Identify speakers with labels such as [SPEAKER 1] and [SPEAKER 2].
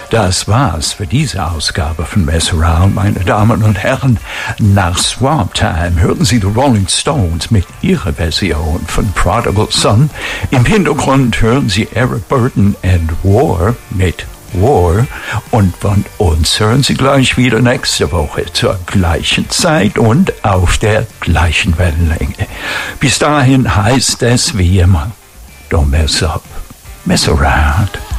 [SPEAKER 1] Das war's für diese Ausgabe von Mess Around, meine Damen und Herren. Nach Swamp Time hörten Sie die Rolling Stones mit ihrer Version von Prodigal Son. Im Hintergrund hören Sie Eric Burden and War mit War. Und von uns hören Sie gleich wieder nächste Woche zur gleichen Zeit und auf der gleichen Wellenlänge. Bis dahin heißt es wie immer, don't mess up, mess around.